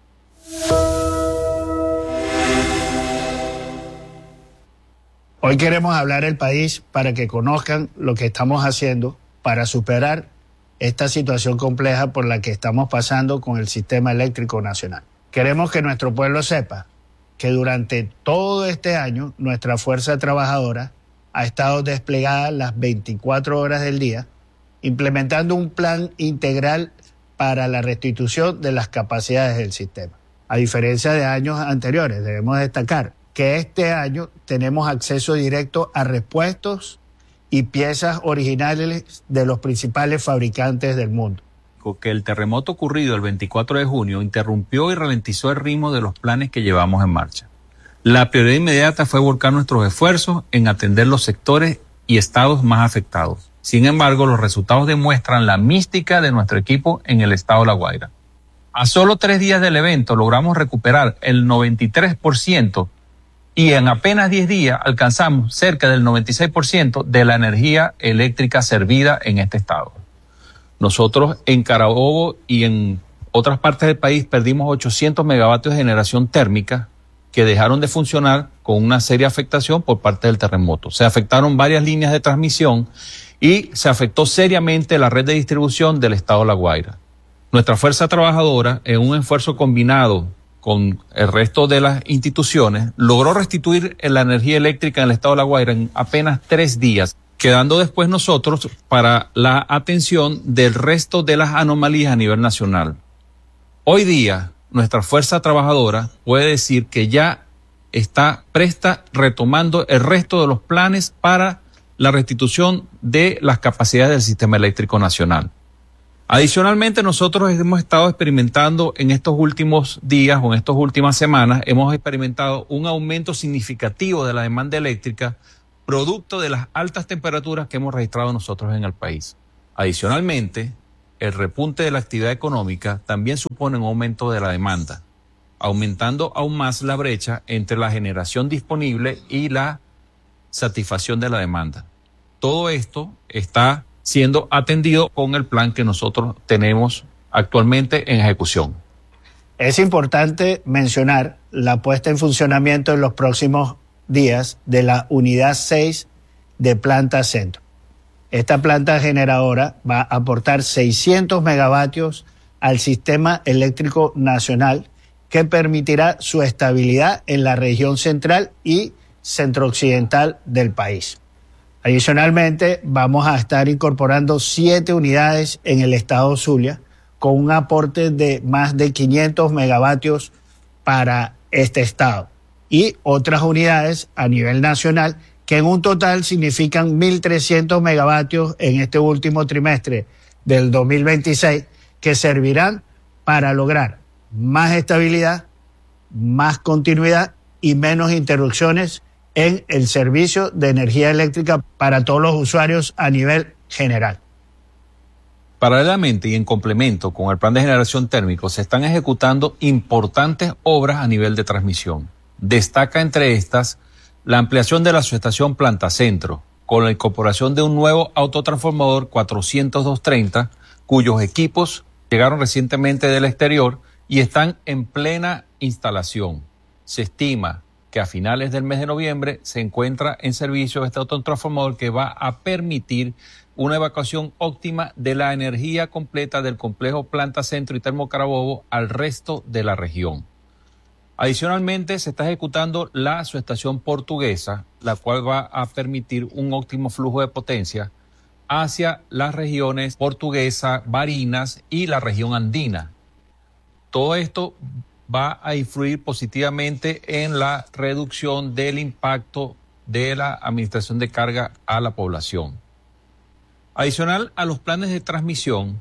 Hoy queremos hablar al país para que conozcan lo que estamos haciendo para superar esta situación compleja por la que estamos pasando con el sistema eléctrico nacional. Queremos que nuestro pueblo sepa que durante todo este año nuestra fuerza trabajadora ha estado desplegada las 24 horas del día, implementando un plan integral para la restitución de las capacidades del sistema. A diferencia de años anteriores, debemos destacar que este año tenemos acceso directo a repuestos y piezas originales de los principales fabricantes del mundo. Que el terremoto ocurrido el 24 de junio interrumpió y ralentizó el ritmo de los planes que llevamos en marcha. La prioridad inmediata fue volcar nuestros esfuerzos en atender los sectores y estados más afectados. Sin embargo, los resultados demuestran la mística de nuestro equipo en el estado de La Guaira. A solo 3 días del evento logramos recuperar el 93% y en apenas 10 días alcanzamos cerca del 96% de la energía eléctrica servida en este estado. Nosotros en Carabobo y en otras partes del país perdimos 800 megavatios de generación térmica que dejaron de funcionar con una seria afectación por parte del terremoto. Se afectaron varias líneas de transmisión y se afectó seriamente la red de distribución del estado de La Guaira. Nuestra fuerza trabajadora, en un esfuerzo combinado con el resto de las instituciones, logró restituir la energía eléctrica en el estado de La Guaira en apenas 3 días, quedando después nosotros para la atención del resto de las anomalías a nivel nacional. Hoy día, nuestra fuerza trabajadora puede decir que ya está presta retomando el resto de los planes para la restitución de las capacidades del sistema eléctrico nacional. Adicionalmente, nosotros hemos estado experimentando en estos últimos días o en estas últimas semanas, hemos experimentado un aumento significativo de la demanda eléctrica producto de las altas temperaturas que hemos registrado nosotros en el país. Adicionalmente, el repunte de la actividad económica también supone un aumento de la demanda, aumentando aún más la brecha entre la generación disponible y la satisfacción de la demanda. Todo esto está siendo atendido con el plan que nosotros tenemos actualmente en ejecución. Es importante mencionar la puesta en funcionamiento en los próximos días de la unidad 6 de Planta Centro. Esta planta generadora va a aportar 600 megavatios al sistema eléctrico nacional que permitirá su estabilidad en la región central y centro-occidental del país. Adicionalmente, vamos a estar incorporando 7 unidades en el estado Zulia con un aporte de más de 500 megavatios para este estado y otras unidades a nivel nacional que en un total significan 1.300 megavatios en este último trimestre del 2026 que servirán para lograr más estabilidad, más continuidad y menos interrupciones en el servicio de energía eléctrica para todos los usuarios a nivel general. Paralelamente y en complemento con el plan de generación térmico, se están ejecutando importantes obras a nivel de transmisión. Destaca entre estas la ampliación de la subestación Planta Centro, con la incorporación de un nuevo autotransformador 40230, cuyos equipos llegaron recientemente del exterior y están en plena instalación. Se estima que a finales del mes de noviembre se encuentra en servicio este autotransformador que va a permitir una evacuación óptima de la energía completa del complejo Planta Centro y Termo Carabobo al resto de la región. Adicionalmente, se está ejecutando la subestación portuguesa, la cual va a permitir un óptimo flujo de potencia hacia las regiones portuguesa, Barinas y la región andina. Todo esto va a influir positivamente en la reducción del impacto de la administración de carga a la población. Adicional a los planes de transmisión,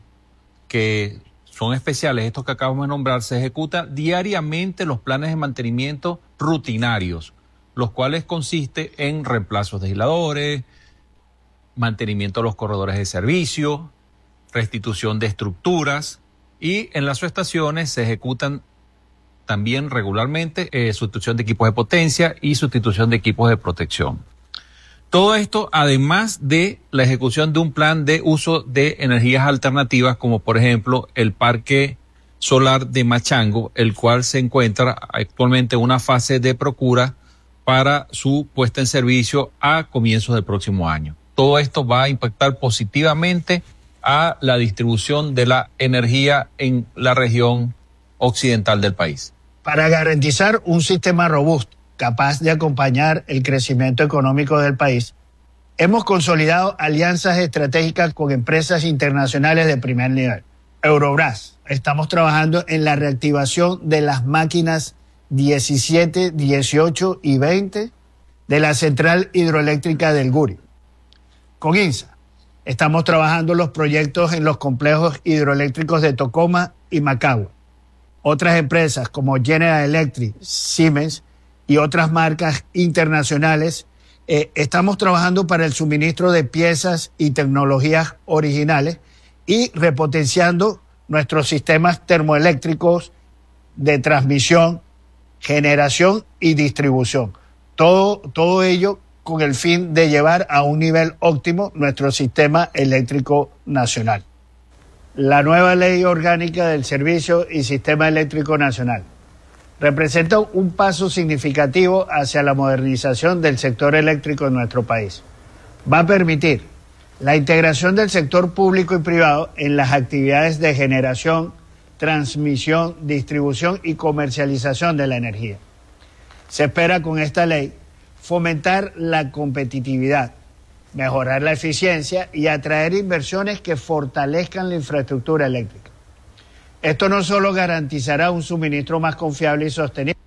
que son especiales, estos que acabamos de nombrar, se ejecutan diariamente los planes de mantenimiento rutinarios, los cuales consisten en reemplazos de aisladores, mantenimiento de los corredores de servicio, restitución de estructuras, y en las subestaciones se ejecutan también regularmente sustitución de equipos de potencia y sustitución de equipos de protección. Todo esto además de la ejecución de un plan de uso de energías alternativas, como por ejemplo el parque solar de Machango, el cual se encuentra actualmente en una fase de procura para su puesta en servicio a comienzos del próximo año. Todo esto va a impactar positivamente a la distribución de la energía en la región occidental del país. Para garantizar un sistema robusto, capaz de acompañar el crecimiento económico del país, hemos consolidado alianzas estratégicas con empresas internacionales de primer nivel. Eurobras, estamos trabajando en la reactivación de las máquinas 17, 18 y 20 de la central hidroeléctrica del Guri. Con INSA, estamos trabajando los proyectos en los complejos hidroeléctricos de Tocoma y Macagua. Otras empresas como General Electric, Siemens y otras marcas internacionales, estamos trabajando para el suministro de piezas y tecnologías originales y repotenciando nuestros sistemas termoeléctricos de transmisión, generación y distribución. Todo ello con el fin de llevar a un nivel óptimo nuestro sistema eléctrico nacional. La nueva Ley Orgánica del Servicio y Sistema Eléctrico Nacional representa un paso significativo hacia la modernización del sector eléctrico en nuestro país. Va a permitir la integración del sector público y privado en las actividades de generación, transmisión, distribución y comercialización de la energía. Se espera con esta ley fomentar la competitividad, mejorar la eficiencia y atraer inversiones que fortalezcan la infraestructura eléctrica. Esto no solo garantizará un suministro más confiable y sostenible.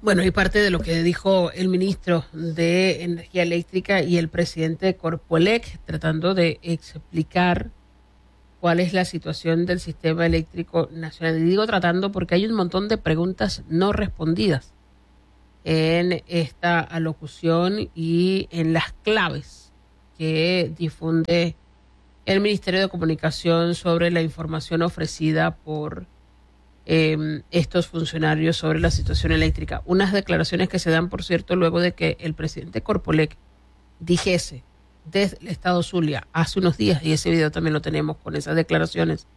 Bueno, y parte de lo que dijo el ministro de Energía Eléctrica y el presidente de Corpoelec, tratando de explicar cuál es la situación del sistema eléctrico nacional. Y digo tratando porque hay un montón de preguntas no respondidas en esta alocución y en las claves que difunde el Ministerio de Comunicación sobre la información ofrecida por estos funcionarios sobre la situación eléctrica. Unas declaraciones que se dan, por cierto, luego de que el presidente Corpoelec dijese desde el estado Zulia hace unos días, y ese video también lo tenemos con esas declaraciones,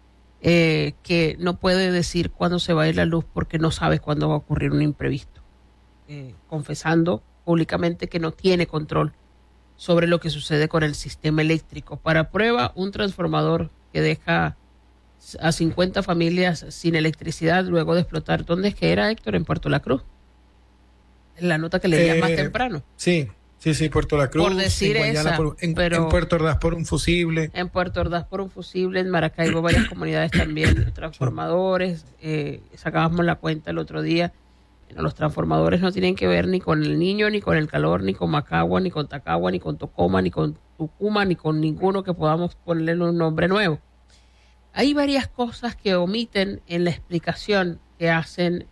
que no puede decir cuándo se va a ir la luz porque no sabe cuándo va a ocurrir un imprevisto, confesando públicamente que no tiene control sobre lo que sucede con el sistema eléctrico. Para prueba, un transformador que deja a 50 familias sin electricidad luego de explotar. ¿Dónde es que era, Héctor? En Puerto La Cruz. En la nota que leía más temprano. Sí, Puerto La Cruz. Por decir esa, en pero Puerto Ordaz por un fusible. En Puerto Ordaz por un fusible, en Maracaibo varias comunidades también, transformadores. Sacábamos la cuenta el otro día. Bueno, los transformadores no tienen que ver ni con el Niño, ni con el calor, ni con Macagua, ni con Tacagua, ni con Tocoma, ni con Tucumán, ni con ninguno que podamos ponerle un nombre nuevo. Hay varias cosas que omiten en la explicación que hacen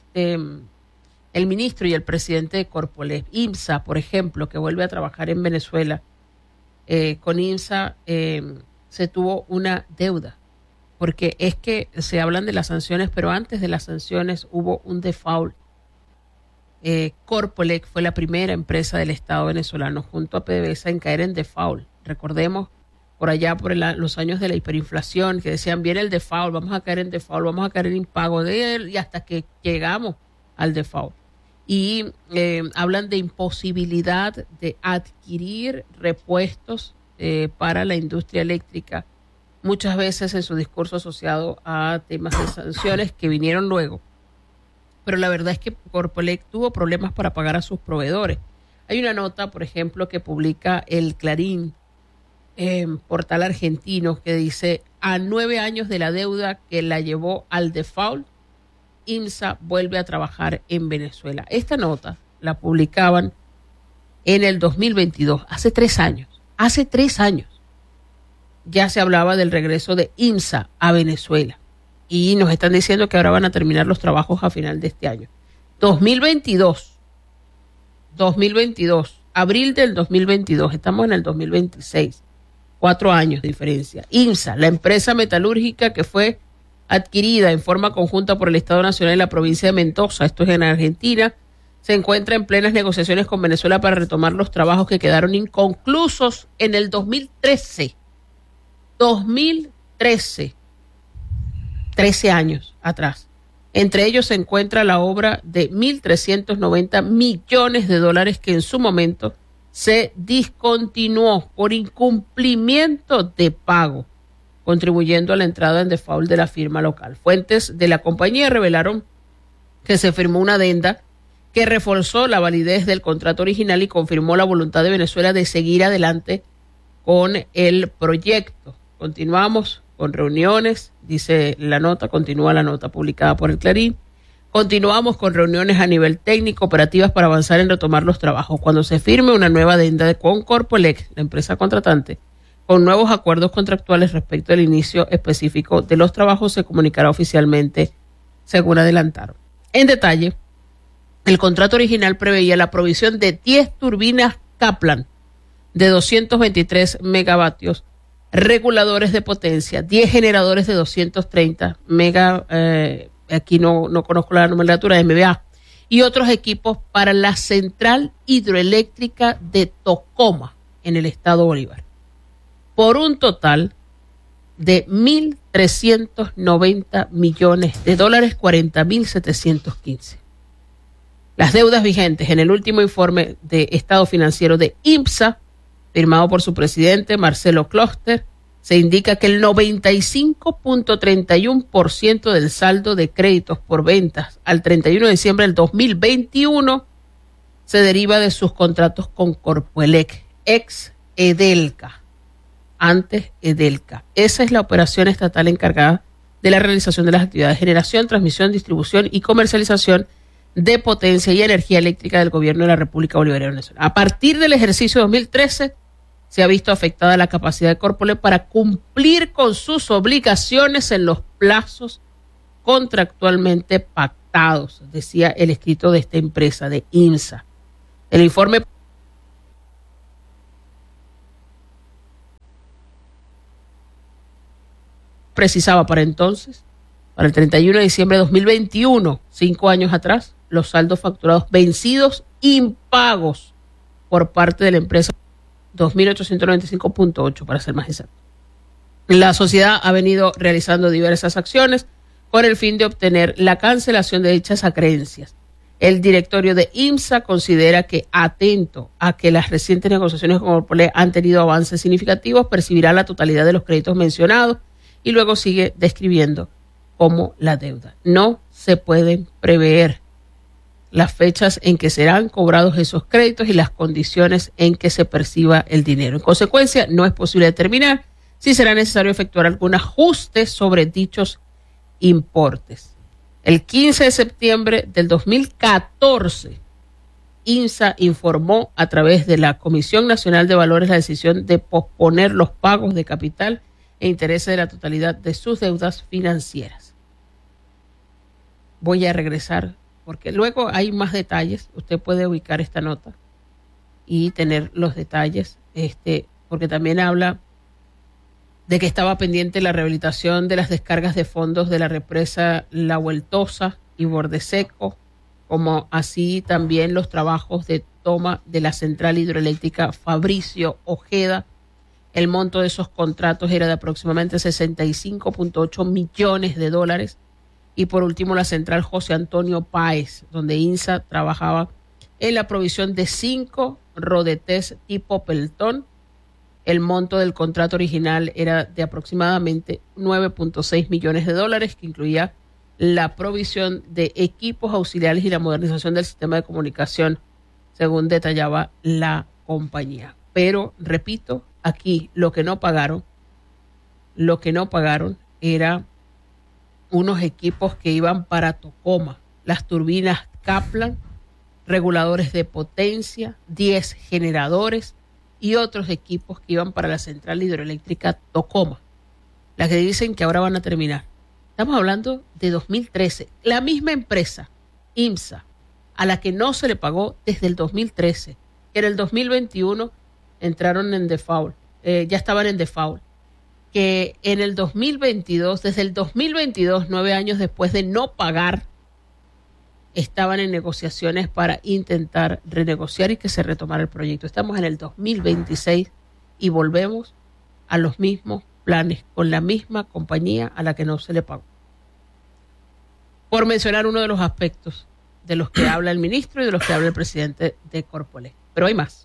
el ministro y el presidente de Corpoelec. IMSA, por ejemplo, que vuelve a trabajar en Venezuela. Con IMSA se tuvo una deuda, porque es que se hablan de las sanciones, pero antes de las sanciones hubo un default. Corpoelec fue la primera empresa del Estado venezolano junto a PDVSA en caer en default. Recordemos por allá por los años de la hiperinflación que decían viene el default, vamos a caer en default, vamos a caer en impago de él, y hasta que llegamos al default. Y hablan de imposibilidad de adquirir repuestos para la industria eléctrica, muchas veces en su discurso asociado a temas de sanciones que vinieron luego. Pero la verdad es que Corpoelec tuvo problemas para pagar a sus proveedores. Hay una nota, por ejemplo, que publica el Clarín, portal argentino, que dice: a 9 años de la deuda que la llevó al default, IMSA vuelve a trabajar en Venezuela. Esta nota la publicaban en el 2022, hace 3 años. Hace 3 años ya se hablaba del regreso de IMSA a Venezuela y nos están diciendo que ahora van a terminar los trabajos a final de este año. 2022, abril del 2022, estamos en el 2026. 4 años de diferencia. IMSA, la empresa metalúrgica que fue adquirida en forma conjunta por el Estado Nacional y la provincia de Mendoza, esto es en Argentina, se encuentra en plenas negociaciones con Venezuela para retomar los trabajos que quedaron inconclusos en el 2013. 13 años atrás. Entre ellos se encuentra la obra de 1.390 millones de dólares que en su momento se discontinuó por incumplimiento de pago, contribuyendo a la entrada en default de la firma local. Fuentes de la compañía revelaron que se firmó una adenda que reforzó la validez del contrato original y confirmó la voluntad de Venezuela de seguir adelante con el proyecto. Continuamos con reuniones, dice la nota, continúa la nota publicada por el Clarín. Continuamos con reuniones a nivel técnico, operativas para avanzar en retomar los trabajos. Cuando se firme una nueva adenda con Corpoelec, la empresa contratante, con nuevos acuerdos contractuales respecto al inicio específico de los trabajos, se comunicará oficialmente, según adelantaron. En detalle, el contrato original preveía la provisión de 10 turbinas Kaplan de 223 megavatios, reguladores de potencia, 10 generadores de 230 aquí no conozco la nomenclatura, MVA, y otros equipos para la central hidroeléctrica de Tocoma en el estado Bolívar, por un total de 1.390 millones de dólares, 40.715. Las deudas vigentes en el último informe de estado financiero de IMSA, firmado por su presidente Marcelo Closter, se indica que el 95.31% del saldo de créditos por ventas al 31 de diciembre del 2021 se deriva de sus contratos con Corpoelec, ex Edelca, antes Edelca. Esa es la operación estatal encargada de la realización de las actividades de generación, transmisión, distribución y comercialización de Potencia y Energía Eléctrica del Gobierno de la República Bolivariana de Venezuela. A partir del ejercicio 2013 se ha visto afectada la capacidad de Corpoelec para cumplir con sus obligaciones en los plazos contractualmente pactados, decía el escrito de esta empresa, de IMSA. El informe precisaba para entonces, para el 31 de diciembre de 2021, 5 años atrás, los saldos facturados vencidos impagos por parte de la empresa, 2.895.8 para ser más exacto. La sociedad ha venido realizando diversas acciones con el fin de obtener la cancelación de dichas acreencias. El directorio de IMSA considera que, atento a que las recientes negociaciones con Corpoelec han tenido avances significativos, percibirá la totalidad de los créditos mencionados y luego sigue describiendo cómo la deuda. No se pueden prever las fechas en que serán cobrados esos créditos y las condiciones en que se perciba el dinero. En consecuencia, no es posible determinar si será necesario efectuar algún ajuste sobre dichos importes. El 15 de septiembre del 2014, IMSA informó a través de la Comisión Nacional de Valores la decisión de posponer los pagos de capital e intereses de la totalidad de sus deudas financieras. Voy a regresar porque luego hay más detalles. Usted puede ubicar esta nota y tener los detalles, porque también habla de que estaba pendiente la rehabilitación de las descargas de fondos de la represa La Vueltosa y Bordeseco, como así también los trabajos de toma de la central hidroeléctrica Fabricio Ojeda. El monto de esos contratos era de aproximadamente 65.8 millones de dólares. Y por último, la central José Antonio Páez, donde INSA trabajaba en la provisión de 5 rodetés tipo Peltón. El monto del contrato original era de aproximadamente 9.6 millones de dólares, que incluía la provisión de equipos auxiliares y la modernización del sistema de comunicación, según detallaba la compañía. Pero, repito, aquí lo que no pagaron era unos equipos que iban para Tocoma, las turbinas Kaplan, reguladores de potencia, 10 generadores y otros equipos que iban para la central hidroeléctrica Tocoma, las que dicen que ahora van a terminar. Estamos hablando de 2013. La misma empresa, IMSA, a la que no se le pagó desde el 2013, que en el 2021 entraron en default, ya estaban en default, que en el 2022, desde el 2022, 9 años después de no pagar, estaban en negociaciones para intentar renegociar y que se retomara el proyecto. Estamos en el 2026 y volvemos a los mismos planes con la misma compañía a la que no se le pagó. Por mencionar uno de los aspectos de los que habla el ministro y de los que habla el presidente de Corpoelec. Pero hay más.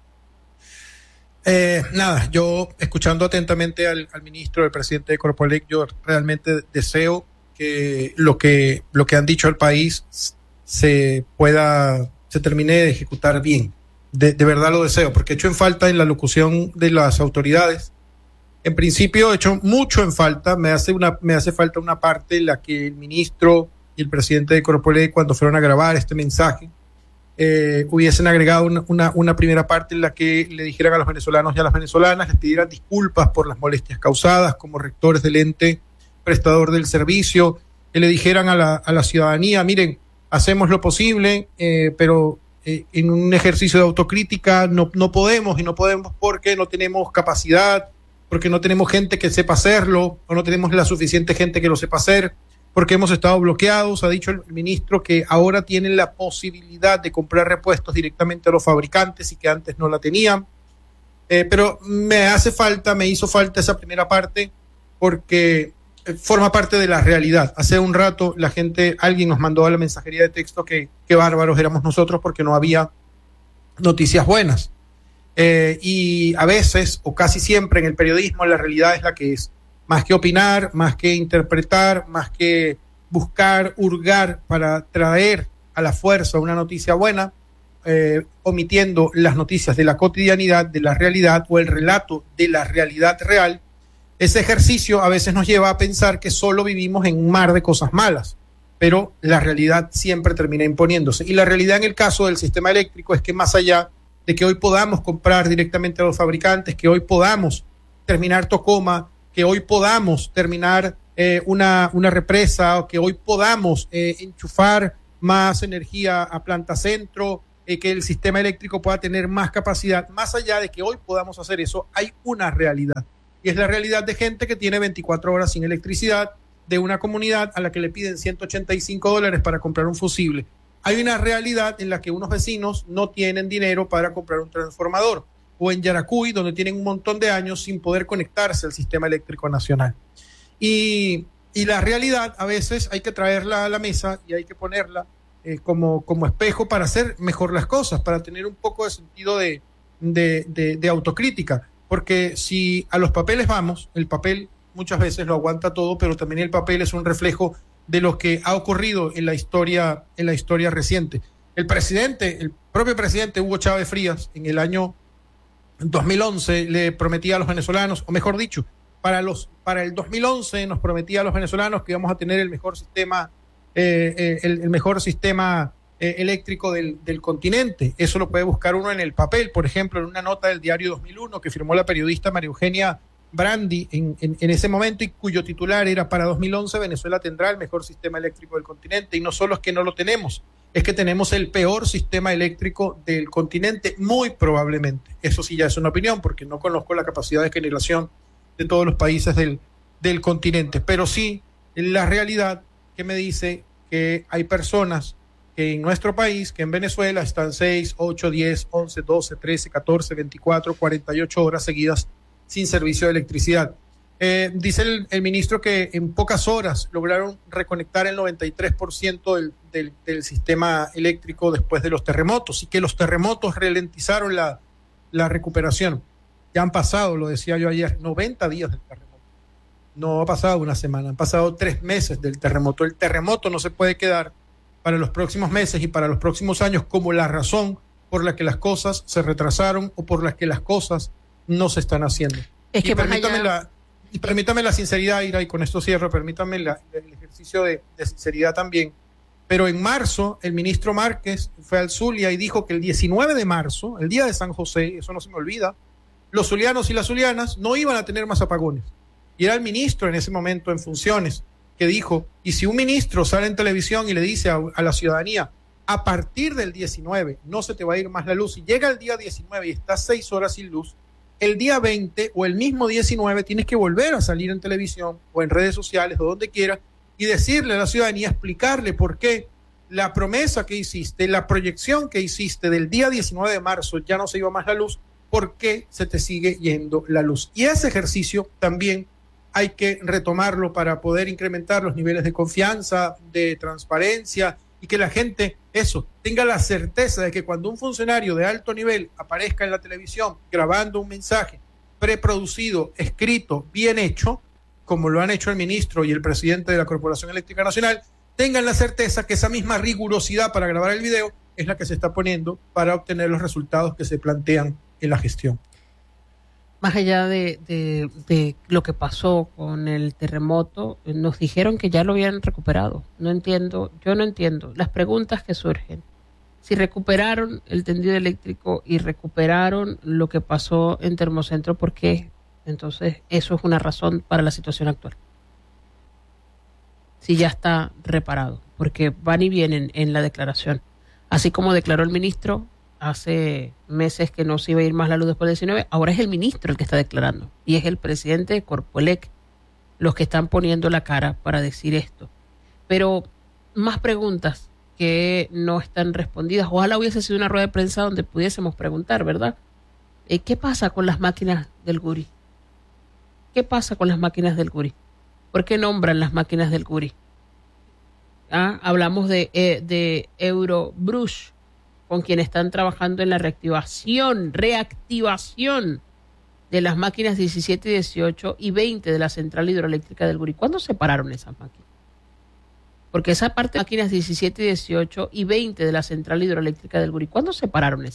Nada, yo escuchando atentamente al ministro, al presidente de Corpoelec, yo realmente deseo que lo que han dicho al país se termine de ejecutar bien. De verdad lo deseo, porque he hecho en falta en la locución de las autoridades. En principio he hecho mucho en falta, me hace falta una parte en la que el ministro y el presidente de Corpoelec, cuando fueron a grabar este mensaje, hubiesen agregado una primera parte en la que le dijeran a los venezolanos y a las venezolanas, les pidieran disculpas por las molestias causadas como rectores del ente prestador del servicio, que le dijeran a la ciudadanía, miren, hacemos lo posible, pero en un ejercicio de autocrítica no podemos porque no tenemos capacidad, porque no tenemos gente que sepa hacerlo, o no tenemos la suficiente gente que lo sepa hacer, porque hemos estado bloqueados. Ha dicho el ministro que ahora tienen la posibilidad de comprar repuestos directamente a los fabricantes y que antes no la tenían. Pero me hizo falta esa primera parte porque forma parte de la realidad. Hace un rato alguien nos mandó a la mensajería de texto que bárbaros éramos nosotros porque no había noticias buenas. Y a veces, o casi siempre en el periodismo, la realidad es la que es. Más que opinar, más que interpretar, más que buscar, hurgar para traer a la fuerza una noticia buena, omitiendo las noticias de la cotidianidad, de la realidad o el relato de la realidad real, ese ejercicio a veces nos lleva a pensar que solo vivimos en un mar de cosas malas. pero la realidad siempre termina imponiéndose. Y la realidad en el caso del sistema eléctrico es que más allá de que hoy podamos comprar directamente a los fabricantes, que hoy podamos terminar Tocoma, que hoy podamos terminar una represa, o que hoy podamos enchufar más energía a planta centro, que el sistema eléctrico pueda tener más capacidad, más allá de que hoy podamos hacer eso, hay una realidad. Y es la realidad de gente que tiene 24 horas sin electricidad, de una comunidad a la que le piden $185 para comprar un fusible. Hay una realidad en la que unos vecinos no tienen dinero para comprar un transformador, o en Yaracuy, donde tienen un montón de años sin poder conectarse al sistema eléctrico nacional. Y la realidad a veces hay que traerla a la mesa y hay que ponerla como espejo para hacer mejor las cosas, para tener un poco de sentido de autocrítica, porque si a los papeles vamos, el papel muchas veces lo aguanta todo, pero también el papel es un reflejo de lo que ha ocurrido en la historia reciente. El propio presidente Hugo Chávez Frías, en el año 2011 le prometía a los venezolanos, o mejor dicho, para el 2011 nos prometía a los venezolanos que íbamos a tener el mejor sistema eléctrico del continente. Eso lo puede buscar uno en el papel, por ejemplo, en una nota del diario 2001 que firmó la periodista María Eugenia Brandi en ese momento, y cuyo titular era: para 2011 Venezuela tendrá el mejor sistema eléctrico del continente. Y no solo es que no lo tenemos, es que tenemos el peor sistema eléctrico del continente, muy probablemente. Eso sí ya es una opinión, porque no conozco la capacidad de generación de todos los países del continente, pero sí la realidad que me dice que hay personas que en nuestro país, que en Venezuela están 6, 8, 10, 11, 12, 13, 14, 24, 48 horas seguidas sin servicio de electricidad. Dice el ministro que en pocas horas lograron reconectar el 93% del sistema eléctrico después de los terremotos, y que los terremotos ralentizaron la recuperación. Ya han pasado, lo decía yo ayer, 90 días del terremoto. No ha pasado una semana, han pasado 3 meses del terremoto. El terremoto no se puede quedar para los próximos meses y para los próximos años como la razón por la que las cosas se retrasaron o por la que las cosas no se están haciendo. Es que permítame la sinceridad, Ira, y con esto cierro, permítame el ejercicio de sinceridad también. Pero en marzo, el ministro Márquez fue al Zulia y dijo que el 19 de marzo, el día de San José, eso no se me olvida, los zulianos y las zulianas no iban a tener más apagones. Y era el ministro en ese momento en funciones que dijo: y si un ministro sale en televisión y le dice a la ciudadanía, a partir del 19 no se te va a ir más la luz, y llega el día 19 y estás 6 horas sin luz, el día 20 o el mismo 19 tienes que volver a salir en televisión o en redes sociales o donde quiera y decirle a la ciudadanía, explicarle por qué la promesa que hiciste, la proyección que hiciste del día 19 de marzo ya no se iba más la luz, por qué se te sigue yendo la luz. Y ese ejercicio también hay que retomarlo para poder incrementar los niveles de confianza, de transparencia, y que la gente, tenga la certeza de que cuando un funcionario de alto nivel aparezca en la televisión grabando un mensaje preproducido, escrito, bien hecho, como lo han hecho el ministro y el presidente de la Corporación Eléctrica Nacional, tengan la certeza que esa misma rigurosidad para grabar el video es la que se está poniendo para obtener los resultados que se plantean en la gestión. Más allá de lo que pasó con el terremoto, nos dijeron que ya lo habían recuperado. Yo no entiendo las preguntas que surgen. Si recuperaron el tendido eléctrico y recuperaron lo que pasó en Termocentro, ¿por qué? Entonces, eso es una razón para la situación actual. Si ya está reparado, porque van y vienen en la declaración. Así como declaró el ministro hace meses que no se iba a ir más la luz después del 19, ahora es el ministro el que está declarando, y es el presidente de Corpoelec los que están poniendo la cara para decir esto. Pero más preguntas que no están respondidas. Ojalá hubiese sido una rueda de prensa donde pudiésemos preguntar, ¿verdad? ¿Qué pasa con las máquinas del Guri? ¿Qué pasa con las máquinas del Guri? ¿Por qué nombran las máquinas del Guri? Hablamos de Eurobrush, con quienes están trabajando en la reactivación de las máquinas 17, 18 y 20 de la central hidroeléctrica del Guri. ¿Cuándo se pararon esas máquinas? Porque esa parte de máquinas 17, 18 y 20 de la central hidroeléctrica del Guri, ¿cuándo se pararon esas?